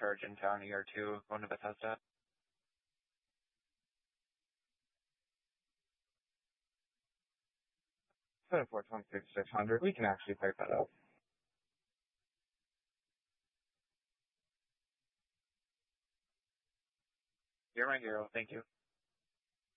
charge in town a year or two going to Bethesda. 7426 600. We can actually pick that up. You're my hero. Thank you.